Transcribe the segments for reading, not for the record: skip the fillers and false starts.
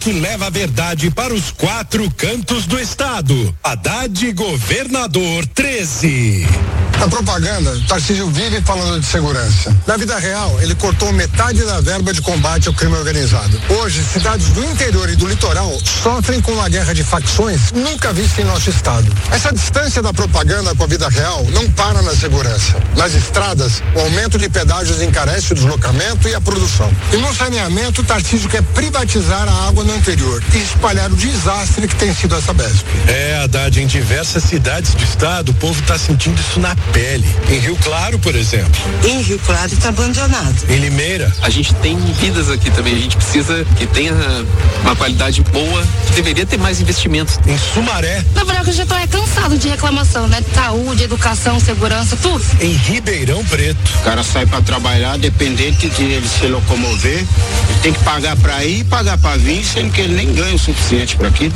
que leva a verdade para os 4 cantos do estado. Haddad Governador 13. Na propaganda, Tarcísio vive falando de segurança. Na vida real, ele cortou metade da verba de combate ao crime organizado. Hoje, cidades do interior e do litoral sofrem com uma guerra de facções nunca vista em nosso estado. Essa distância da propaganda com a vida real não para na segurança. Nas estradas, o aumento de pedágios encarece o deslocamento e a produção. E no saneamento, Tarcísio quer privatizar a água no interior e espalhar o desastre que tem sido a Sabesp. Haddad, em diversas cidades do estado, o povo está sentindo isso na pele. Em Rio Claro, por exemplo. Em Rio Claro está abandonado. Em Limeira. A gente tem vidas aqui também, a gente precisa que tenha uma qualidade boa, que deveria ter mais investimentos. Em Sumaré. Na verdade, eu já estou cansado de reclamação, né? Saúde, educação, segurança, tudo. Em Ribeirão Preto. O cara sai para trabalhar, dependente de ele se locomover, ele tem que pagar para ir e pagar para vir, sendo que ele nem ganha o suficiente para aquilo.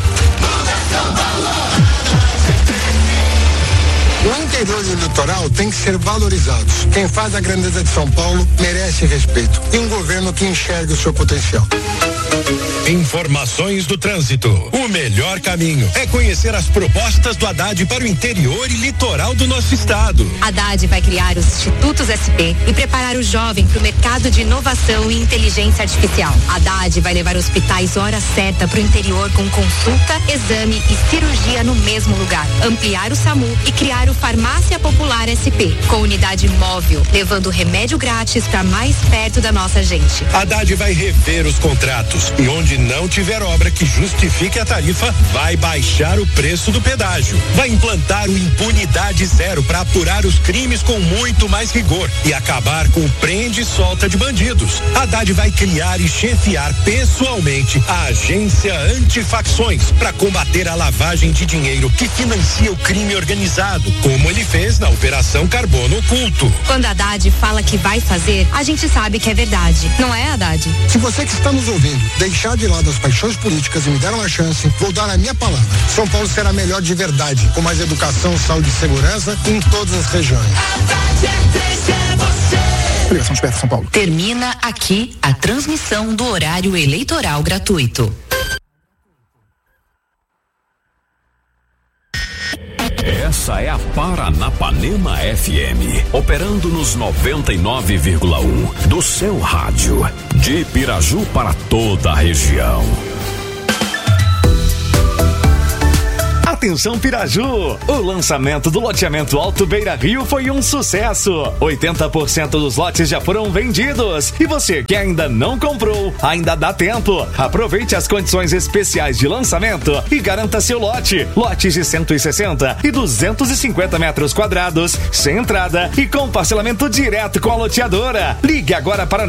O interior e o litoral têm que ser valorizados. Quem faz a grandeza de São Paulo merece respeito. E um governo que enxergue o seu potencial. Informações do trânsito. O melhor caminho é conhecer as propostas do Haddad para o interior e litoral do nosso estado. Haddad vai criar os Institutos SP e preparar o jovem para o mercado de inovação e inteligência artificial. Haddad vai levar hospitais hora certa para o interior com consulta, exame e cirurgia no mesmo lugar. Ampliar o SAMU e criar o Farmácia Popular SP, com unidade móvel, levando remédio grátis para mais perto da nossa gente. Haddad vai rever os contratos e onde não tiver obra que justifique a tarifa, vai baixar o preço do pedágio. Vai implantar o Impunidade Zero para apurar os crimes com muito mais rigor e acabar com o prende e solta de bandidos. Haddad vai criar e chefiar pessoalmente a agência antifacções para combater a lavagem de dinheiro que financia o crime organizado, como ele fez na Operação Carbono Oculto. Quando Haddad fala que vai fazer, a gente sabe que é verdade. Não é, Haddad? Se você que está nos ouvindo deixar de lado as paixões políticas e me der uma chance, vou dar a minha palavra. São Paulo será melhor de verdade, com mais educação, saúde e segurança em todas as regiões. Obrigação de São Paulo. Termina aqui a transmissão do horário eleitoral gratuito. Essa é a Paranapanema FM, operando nos 99,1 do seu rádio, de Piraju para toda a região. Atenção Piraju! O lançamento do loteamento Alto Beira Rio foi um sucesso. 80% dos lotes já foram vendidos. E você que ainda não comprou, ainda dá tempo. Aproveite as condições especiais de lançamento e garanta seu lote. Lotes de 160 e 250 metros quadrados, sem entrada e com parcelamento direto com a loteadora. Ligue agora para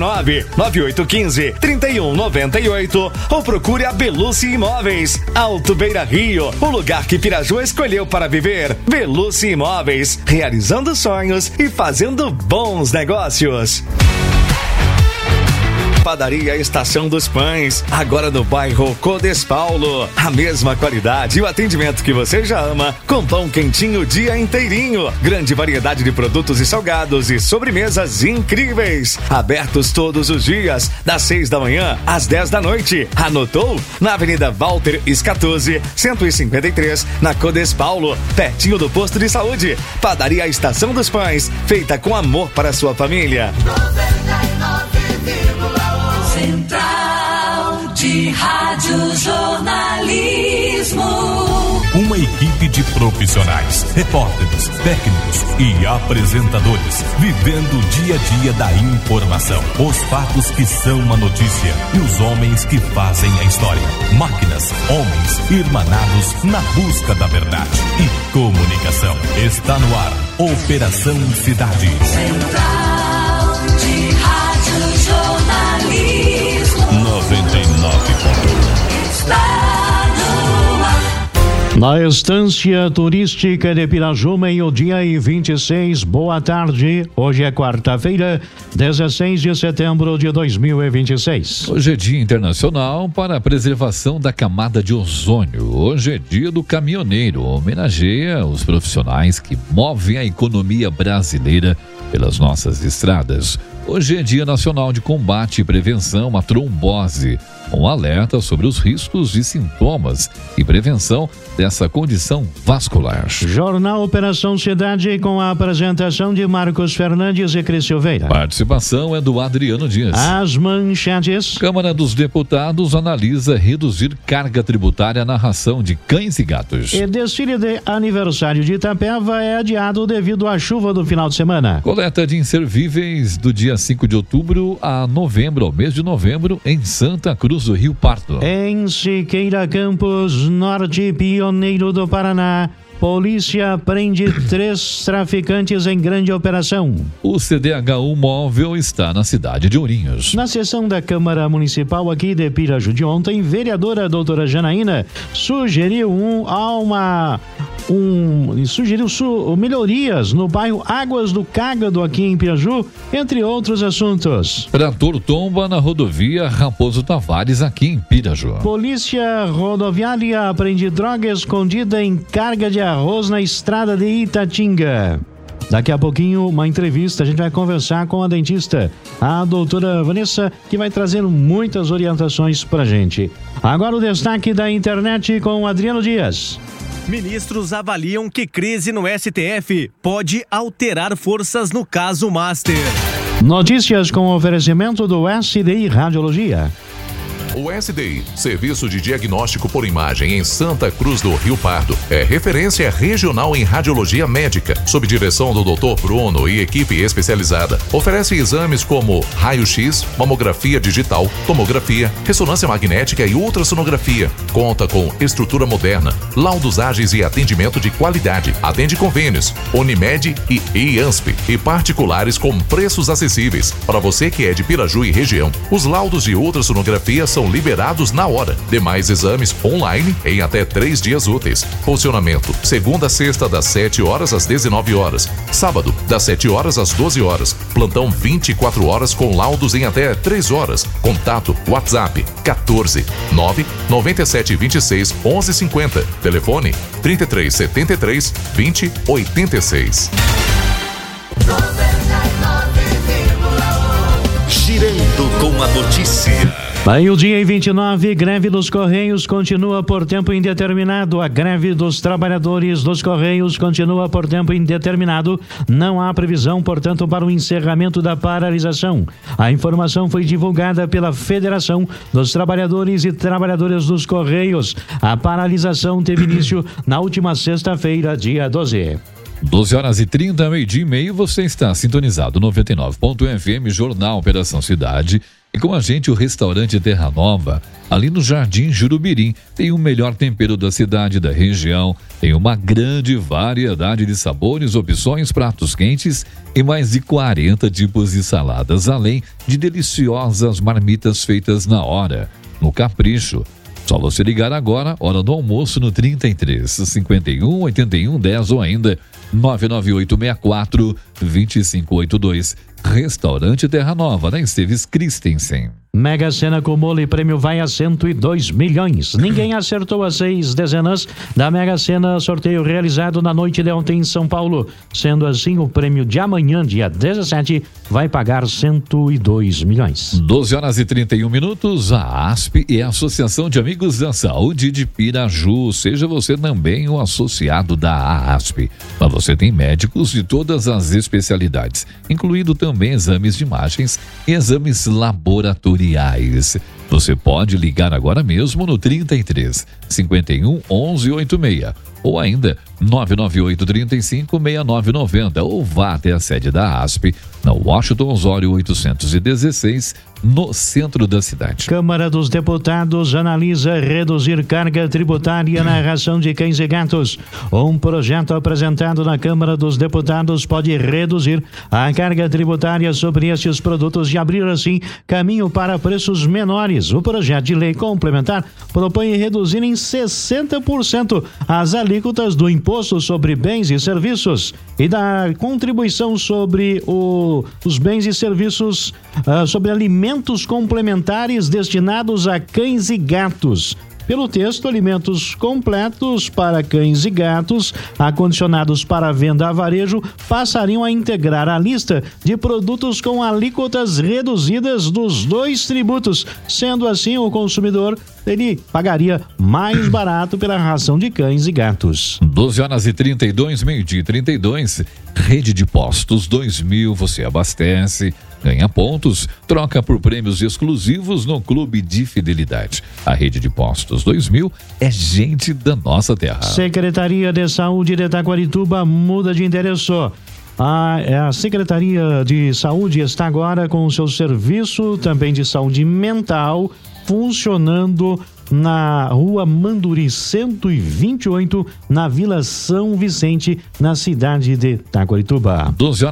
99815-3198 ou procure a Belucci Imóveis. Alto Beira Rio, o lugar que Piraju escolheu para viver. Belucci Imóveis, realizando sonhos e fazendo bons negócios. Padaria Estação dos Pães, agora no bairro Codespaulo. A mesma qualidade e o atendimento que você já ama, com pão quentinho o dia inteirinho. Grande variedade de produtos e salgados e sobremesas incríveis. Abertos todos os dias, das 6 da manhã às 10 da noite. Anotou? Na Avenida Walter Scatuzzi, 153, na Codespaulo, pertinho do posto de saúde. Padaria Estação dos Pães, feita com amor para a sua família. 99,1 Central de Rádio Jornalismo. Uma equipe de profissionais, repórteres, técnicos e apresentadores, vivendo o dia a dia da informação. Os fatos que são uma notícia e os homens que fazem a história. Máquinas, homens, irmanados na busca da verdade e comunicação. Está no ar, Operação Cidade. Central de Rádio Jornalismo. 99,1. Está no ar. Na Estância Turística de Piraju, meio-dia e 26, boa tarde. Hoje é quarta-feira, 16 de setembro de 2026. Hoje é Dia Internacional para a Preservação da Camada de Ozônio. Hoje é Dia do Caminhoneiro. Homenageia os profissionais que movem a economia brasileira pelas nossas estradas. Hoje é Dia Nacional de Combate e Prevenção à Trombose. um alerta sobre os riscos e sintomas e prevenção dessa condição vascular. Jornal Operação Cidade com a apresentação de Marcos Fernandes e Cris Silveira. Participação é do Adriano Dias. As manchetes. Câmara dos Deputados analisa reduzir carga tributária na ração de cães e gatos. E desfile de aniversário de Itapeva é adiado devido à chuva do final de semana. Coleta de inservíveis do dia 5 de outubro a novembro, ao mês de novembro, em Santa Cruz do Rio Pardo. Em Siqueira Campos, Norte, pioneiro do Paraná, polícia prende 3 traficantes em grande operação. O CDHU móvel está na cidade de Ourinhos. Na sessão da Câmara Municipal aqui de Piraju de ontem, vereadora doutora Janaína sugeriu melhorias no bairro Águas do Cágado aqui em Piraju, entre outros assuntos. Trator tomba na rodovia Raposo Tavares aqui em Piraju. Polícia rodoviária apreende droga escondida em carga de arroz na estrada de Itatinga. Daqui a pouquinho, uma entrevista, a gente vai conversar com a dentista, a doutora Vanessa, que vai trazer muitas orientações pra gente. Agora o destaque da internet com o Adriano Dias. Ministros avaliam que crise no STF pode alterar forças no caso Master. Notícias com oferecimento do SDI Radiologia. O SDI, Serviço de Diagnóstico por Imagem em Santa Cruz do Rio Pardo, é referência regional em radiologia médica, sob direção do Dr. Bruno e equipe especializada. Oferece exames como raio-x, mamografia digital, tomografia, ressonância magnética e ultrassonografia. Conta com estrutura moderna, laudos ágeis e atendimento de qualidade. Atende convênios, Unimed e IANSP e particulares com preços acessíveis. Para você que é de Piraju e região, os laudos de ultrassonografia são liberados na hora. Demais exames online em até 3 dias úteis. Funcionamento: segunda a sexta das 7 horas às 19 horas. Sábado, das 7 horas às 12 horas. Plantão 24 horas com laudos em até 3 horas. Contato WhatsApp 14 9 97 26 11 50. Telefone 33 73 20 86. Girando com a notícia. Meio-dia e 29, greve dos Correios continua por tempo indeterminado. A greve dos trabalhadores dos Correios continua por tempo indeterminado. Não há previsão, portanto, para o encerramento da paralisação. A informação foi divulgada pela Federação dos Trabalhadores e Trabalhadoras dos Correios. A paralisação teve início na última sexta-feira, dia 12. 12 horas e 30, meio-dia e meio, você está sintonizado 99.FM, Jornal Operação Cidade. E com a gente o restaurante Terra Nova, ali no Jardim Jurubirim, tem o melhor tempero da cidade, da região, tem uma grande variedade de sabores, opções, pratos quentes e mais de 40 tipos de saladas, além de deliciosas marmitas feitas na hora, no capricho. Só você ligar agora, hora do almoço, no 33 51 81 10 ou ainda 99864 2582. Restaurante Terra Nova, na Esteves Christensen. Mega Sena acumula e prêmio vai a 102 milhões. Ninguém acertou as 6 dezenas da Mega Sena, sorteio realizado na noite de ontem em São Paulo. Sendo assim, o prêmio de amanhã, dia 17, vai pagar 102 milhões. 12 horas e 31 minutos. A ASP é a Associação de Amigos da Saúde de Piraju. Seja você também um associado da ASP. Mas você tem médicos de todas as especialidades, incluindo também exames de imagens e exames laboratoriais. Você pode ligar agora mesmo no 33 51 11 86 ou ainda 998 35 6990 ou vá até a sede da ASP na Washington Osório 816, no centro da cidade. Câmara dos Deputados analisa reduzir carga tributária na ração de cães e gatos. Um projeto apresentado na Câmara dos Deputados pode reduzir a carga tributária sobre estes produtos e abrir assim caminho para preços menores. O projeto de lei complementar propõe reduzir em 60% as alíquotas do imposto sobre bens e serviços e da contribuição sobre os bens e serviços sobre alimentos complementares destinados a cães e gatos. Pelo texto, alimentos completos para cães e gatos, acondicionados para venda a varejo, passariam a integrar a lista de produtos com alíquotas reduzidas dos 2 tributos. Sendo assim, o consumidor ele pagaria mais barato pela ração de cães e gatos. 12h32, meio-dia 32, Rede de Postos 2000, você abastece, ganha pontos, troca por prêmios exclusivos no Clube de Fidelidade. A Rede de Postos 2000 é gente da nossa terra. Secretaria de Saúde de Taquarituba muda de endereço. A Secretaria de Saúde está agora com o seu serviço também de saúde mental funcionando na Rua Manduri 128, na Vila São Vicente, na cidade de Taquarituba.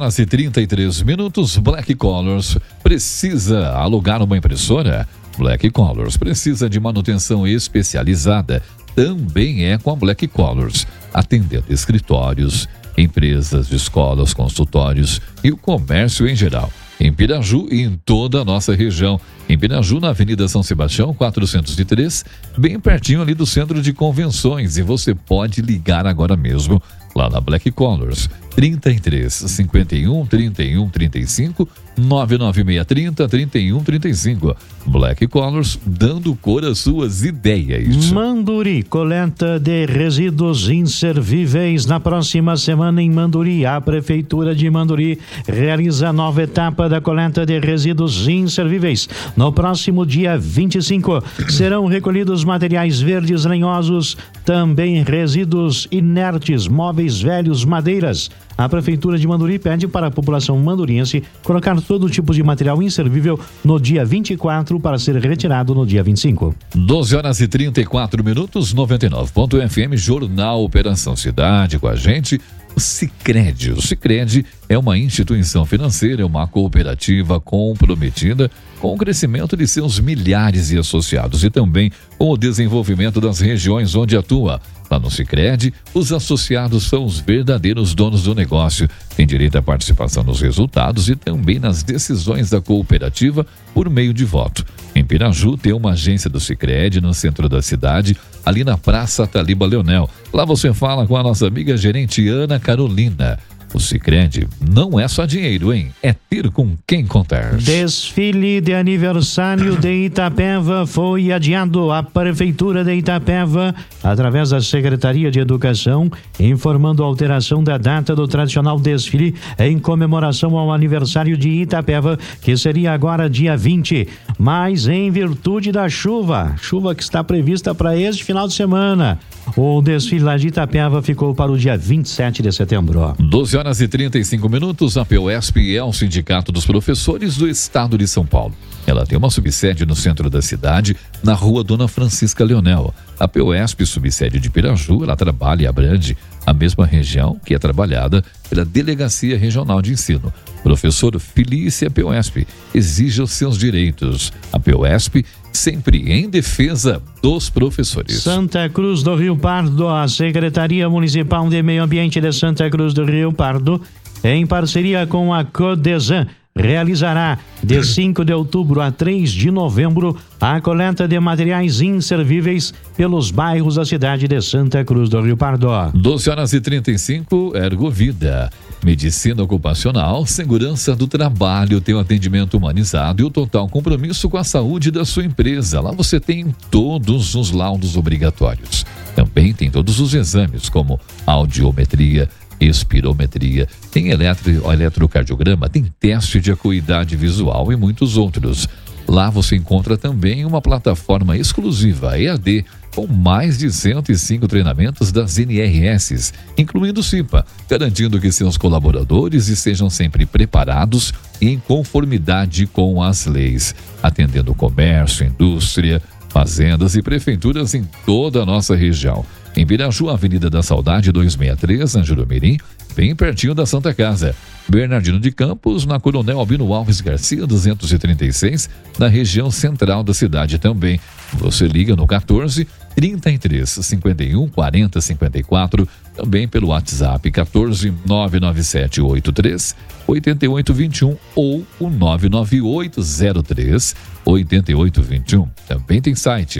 12h33, Black Colors precisa alugar uma impressora? Black Colors precisa de manutenção especializada. Também é com a Black Colors, atendendo escritórios, empresas, escolas, consultórios e o comércio em geral. Em Piraju e em toda a nossa região. Em Piraju, na Avenida São Sebastião, 403, bem pertinho ali do Centro de Convenções. E você pode ligar agora mesmo lá na Black Colors. 33 51 31 35 99630 31 35. Black Colors, dando cor às suas ideias. Manduri, coleta de resíduos inservíveis. Na próxima semana em Manduri, a Prefeitura de Manduri realiza a nova etapa da coleta de resíduos inservíveis. No próximo dia 25, serão recolhidos materiais verdes lenhosos, também resíduos inertes, móveis velhos, madeiras. A Prefeitura de Manduri pede para a população manduriense colocar todo tipo de material inservível no dia 24 para ser retirado no dia 25. 12h34, 99.fm, Jornal Operação Cidade, com a gente. O Sicredi. O Sicredi é uma instituição financeira, é uma cooperativa comprometida com o crescimento de seus milhares de associados e também com o desenvolvimento das regiões onde atua. Lá no Sicredi, os associados são os verdadeiros donos do negócio, têm direito à participação nos resultados e também nas decisões da cooperativa por meio de voto. Em Piraju, tem uma agência do Sicredi no centro da cidade, ali na Praça Taliba Leonel. Lá você fala com a nossa amiga gerente Ana Carolina. O Sicredi não é só dinheiro, hein? É ter com quem contar. Desfile de aniversário de Itapeva foi adiado. A Prefeitura de Itapeva, através da Secretaria de Educação, informando a alteração da data do tradicional desfile em comemoração ao aniversário de Itapeva, que seria agora dia 20. Mas em virtude da chuva que está prevista para este final de semana, o desfile lá de Itapeva ficou para o dia 27 de setembro. 12h35, a POESP é o Sindicato dos Professores do Estado de São Paulo. Ela tem uma subsede no centro da cidade, na rua Dona Francisca Leonel. A POESP, subsede de Piraju, ela trabalha e abrange a mesma região que é trabalhada pela Delegacia Regional de Ensino. Professor, filie-se à POESP, exija os seus direitos. A POESP sempre em defesa dos professores. Santa Cruz do Rio Pardo, a Secretaria Municipal de Meio Ambiente de Santa Cruz do Rio Pardo, em parceria com a Codesan, realizará de 5 de outubro a 3 de novembro a coleta de materiais inservíveis pelos bairros da cidade de Santa Cruz do Rio Pardo. 12h35, Ergovida. Medicina ocupacional, segurança do trabalho, tem um atendimento humanizado e o total compromisso com a saúde da sua empresa. Lá você tem todos os laudos obrigatórios. Também tem todos os exames, como audiometria, espirometria, tem eletrocardiograma, tem teste de acuidade visual e muitos outros. Lá você encontra também uma plataforma exclusiva EAD com mais de 105 treinamentos das NRS, incluindo CIPA, garantindo que seus colaboradores estejam sempre preparados e em conformidade com as leis, atendendo comércio, indústria, fazendas e prefeituras em toda a nossa região. Em Piraju, Avenida da Saudade 263, Anjurumirim, bem pertinho da Santa Casa. Bernardino de Campos, na Coronel Albino Alves Garcia 236, na região central da cidade também. Você liga no 14 33 51 40 54, também pelo WhatsApp 14 997 83 88 21 ou o 99803 8821. Também tem site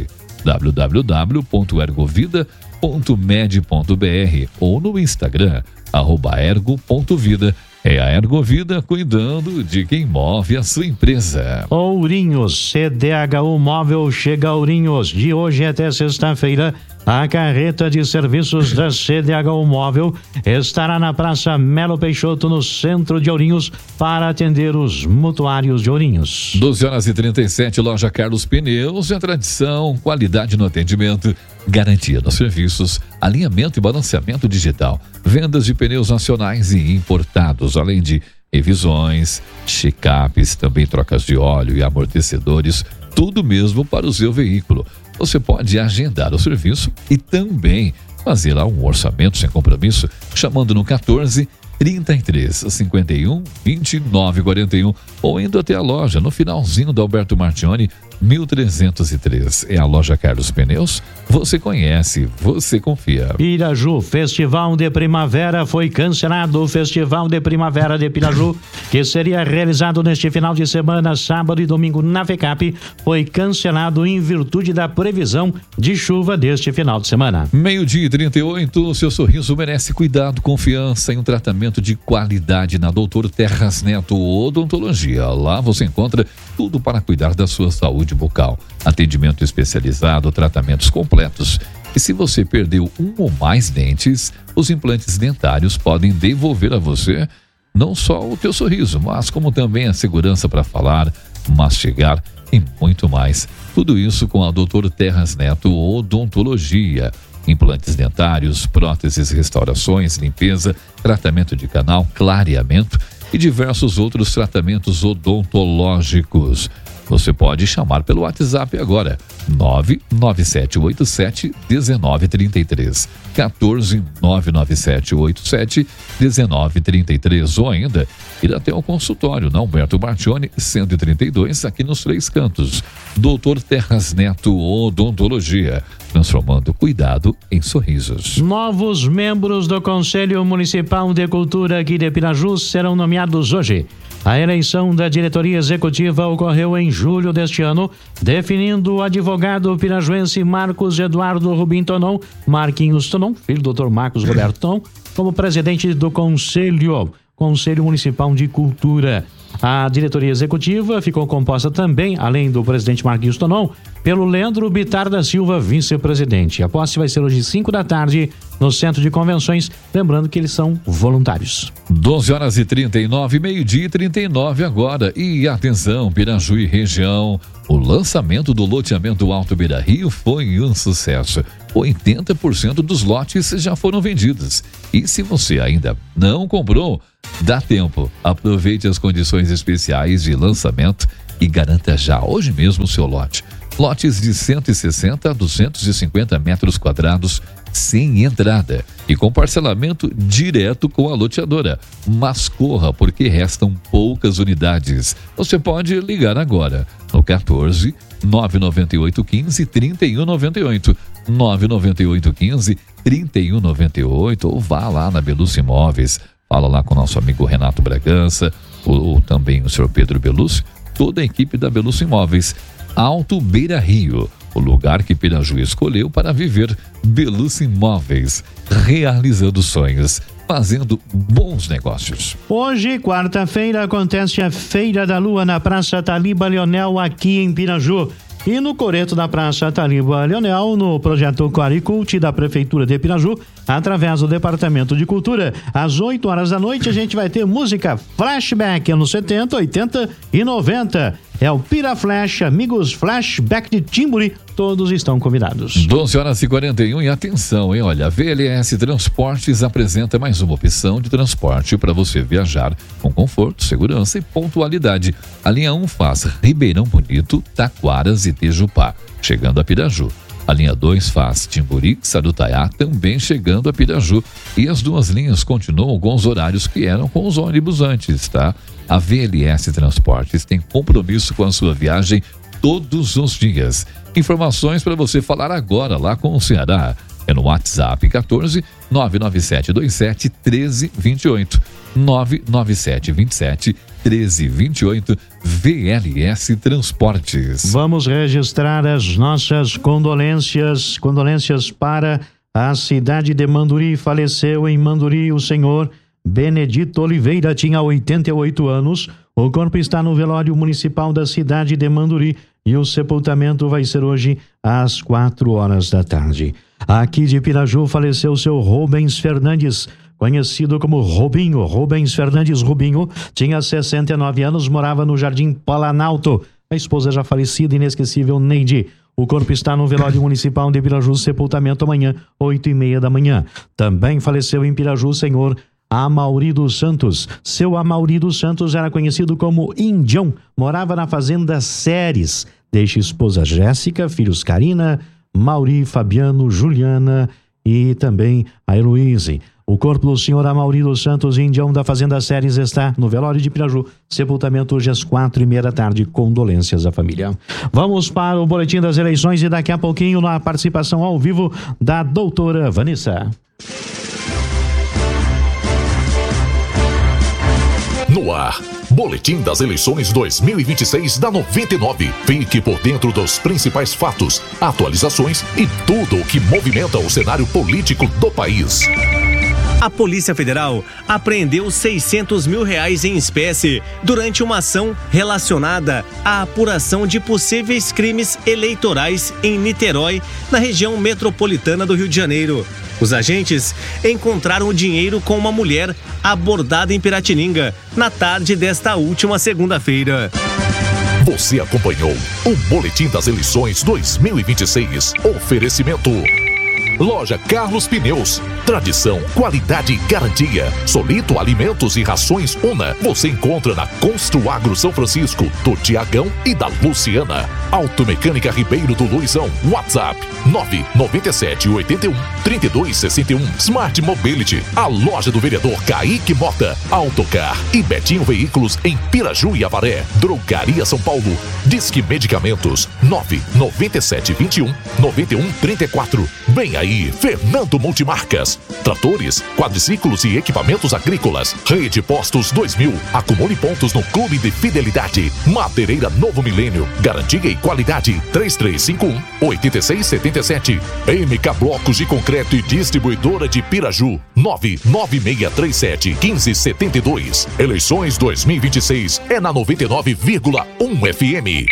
www.ergovida.med.br ou no Instagram, @ergo.vida. É a Ergovida cuidando de quem move a sua empresa. Ourinhos, CDHU Móvel chega a Ourinhos. De hoje até sexta-feira, a carreta de serviços da CDHU Móvel estará na Praça Melo Peixoto, no centro de Ourinhos, para atender os mutuários de Ourinhos. 12h37, Loja Carlos Pneus. É tradição, qualidade no atendimento, garantia nos serviços, alinhamento e balanceamento digital, vendas de pneus nacionais e importados, além de revisões, check-ups, também trocas de óleo e amortecedores, tudo mesmo para o seu veículo. Você pode agendar o serviço e também fazer lá um orçamento sem compromisso, chamando no 14 33 51 29 41 ou indo até a loja no finalzinho da Alberto Martioni, 1303. É a Loja Carlos Pneus. Você conhece, você confia. Piraju, Festival de Primavera foi cancelado. O Festival de Primavera de Piraju, que seria realizado neste final de semana, sábado e domingo na FECAP, foi cancelado em virtude da previsão de chuva deste final de semana. 12h38, seu sorriso merece cuidado, confiança em um tratamento de qualidade na Dr. Terras Neto Odontologia. Lá você encontra tudo para cuidar da sua saúde bucal, atendimento especializado, tratamentos completos. E se você perdeu um ou mais dentes, os implantes dentários podem devolver a você não só o teu sorriso, mas como também a segurança para falar, mastigar e muito mais. Tudo isso com a Dr. Terras Neto Odontologia. Implantes dentários, próteses, restaurações, limpeza, tratamento de canal, clareamento e diversos outros tratamentos odontológicos. Você pode chamar pelo WhatsApp agora, 99787-1933, 14-99787-1933, ou ainda ir até o consultório na Alberto Martioni, 132, aqui nos Três Cantos. Dr. Terras Neto Odontologia, transformando cuidado em sorrisos. Novos membros do Conselho Municipal de Cultura aqui de Piraju serão nomeados hoje. A eleição da diretoria executiva ocorreu em julho deste ano, definindo o advogado pirajuense Marcos Eduardo Rubim Tonon, Marquinhos Tonon, filho do Dr. Marcos Roberto Tonon, como presidente do Conselho Municipal de Cultura. A diretoria executiva ficou composta também, além do presidente Marquinhos Tonon, pelo Leandro Bitar da Silva, vice-presidente. A posse vai ser hoje às 5 da tarde no Centro de Convenções, lembrando que eles são voluntários. 12h39, 12h39 agora. E atenção, Piraju e região, o lançamento do loteamento Alto Beira Rio foi um sucesso. 80% dos lotes já foram vendidos. E se você ainda não comprou, dá tempo. Aproveite as condições especiais de lançamento e garanta já hoje mesmo o seu lote. Lotes de 160 a 250 metros quadrados sem entrada e com parcelamento direto com a loteadora. Mas corra, porque restam poucas unidades. Você pode ligar agora no 14 998 15 3198, 998 15 3198, ou vá lá na Belucci Imóveis, fala lá com o nosso amigo Renato Bragança, ou também o senhor Pedro Belucci, toda a equipe da Belucci Imóveis. Alto Beira Rio, o lugar que Piraju escolheu para viver. Belucci Imóveis, realizando sonhos, fazendo bons negócios. Hoje, quarta-feira, acontece a Feira da Lua na Praça Taliba Leonel, aqui em Piraju. E no coreto da Praça Taliba Leonel, no projeto Quaricult da Prefeitura de Piraju, através do Departamento de Cultura, às 8 horas da noite, a gente vai ter música flashback, anos 70, 80 e 90. É o Pira Flash, amigos Flashback de Timburi, todos estão convidados. 12h41 e atenção, hein? Olha, a VLS Transportes apresenta mais uma opção de transporte para você viajar com conforto, segurança e pontualidade. A linha 1 faz Ribeirão Bonito, Taquaras e Tejupá, chegando a Piraju. A linha 2 faz Timburi, Sarutaiá, também chegando a Piraju. E as duas linhas continuam com os horários que eram com os ônibus antes, tá? A VLS Transportes tem compromisso com a sua viagem todos os dias. Informações para você falar agora lá com o Ceará. É no WhatsApp 14 99727 1328, 99727 1328 VLS Transportes. Vamos registrar as nossas condolências para a cidade de Manduri. Faleceu em Manduri o senhor Benedito Oliveira, tinha 88 anos. O corpo está no velório municipal da cidade de Manduri e o sepultamento vai ser hoje às 4 da tarde. Aqui de Piraju faleceu o seu Rubens Fernandes, conhecido como Rubinho. Rubens Fernandes Rubinho tinha 69 anos, morava no Jardim Planalto. A esposa já falecida, inesquecível Neide. O corpo está no velório municipal de Piraju, sepultamento amanhã, 8h30 da manhã. Também faleceu em Piraju o senhor Amauri dos Santos. Seu Amauri dos Santos era conhecido como Indião, morava na fazenda Ceres. Deixa esposa Jéssica, filhos Karina, Mauri, Fabiano, Juliana e também a Heloíse. O corpo do senhor Amauri dos Santos, Indião da fazenda Ceres, está no velório de Piraju. Sepultamento hoje às 4h30 da tarde. Condolências à família. Vamos para o boletim das eleições e daqui a pouquinho na participação ao vivo da doutora Vanessa. No ar, Boletim das Eleições 2026 da 99. Fique por dentro dos principais fatos, atualizações e tudo o que movimenta o cenário político do país. A Polícia Federal apreendeu R$600 mil em espécie durante uma ação relacionada à apuração de possíveis crimes eleitorais em Niterói, na região metropolitana do Rio de Janeiro. Os agentes encontraram o dinheiro com uma mulher abordada em Piratininga na tarde desta última segunda-feira. Você acompanhou o Boletim das Eleições 2026. Oferecimento: Loja Carlos Pneus. Tradição, qualidade e garantia. Solito Alimentos e Rações Una. Você encontra na Construagro São Francisco, do Tiagão e da Luciana. Automecânica Ribeiro do Luizão. WhatsApp 997 81 32 61. Smart Mobility. A loja do vereador Kaique Mota. Autocar e Betinho Veículos em Piraju e Avaré. Drogaria São Paulo. Disque Medicamentos 997 21 91 34. Vem aí, Fernando Multimarcas. Tratores, quadriciclos e equipamentos agrícolas. Rede Postos 2000. Acumule pontos no Clube de Fidelidade. Madeireira Novo Milênio. Garantia e qualidade. 3351-8677. MK Blocos de Concreto e Distribuidora de Piraju. 99637-1572. Eleições 2026 é na 99,1 FM.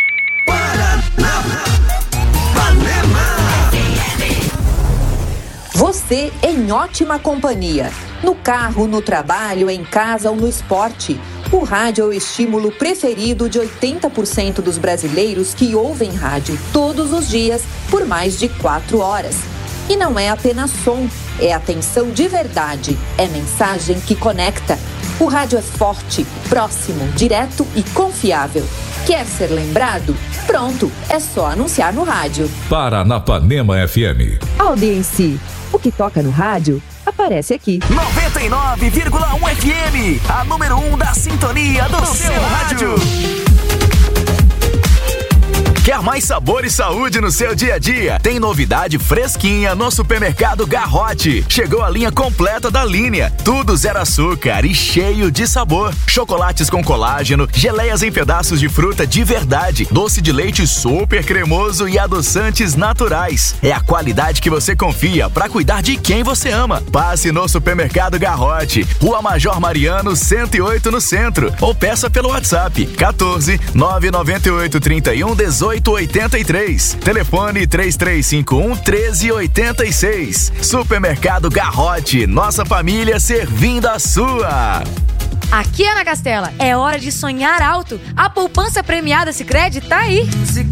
Você em ótima companhia. No carro, no trabalho, em casa ou no esporte. O rádio é o estímulo preferido de 80% dos brasileiros que ouvem rádio todos os dias por mais de 4 horas. E não é apenas som, é atenção de verdade, é mensagem que conecta. O rádio é forte, próximo, direto e confiável. Quer ser lembrado? Pronto, é só anunciar no rádio. Paranapanema FM. Audiência. O que toca no rádio aparece aqui. 99,1 FM, a número 1 da sintonia do seu rádio. Quer mais sabor e saúde no seu dia a dia? Tem novidade fresquinha no Supermercado Garrote. Chegou a linha completa da linha. Tudo zero açúcar e cheio de sabor. Chocolates com colágeno, geleias em pedaços de fruta de verdade, doce de leite super cremoso e adoçantes naturais. É a qualidade que você confia para cuidar de quem você ama. Passe no Supermercado Garrote, Rua Major Mariano, 108 no centro. Ou peça pelo WhatsApp 14 998 31 18 83. Telefone 3351 1386. Supermercado Garrote, nossa família servindo a sua. Aqui, Ana Castela, é hora de sonhar alto. A poupança premiada Sicredi tá aí.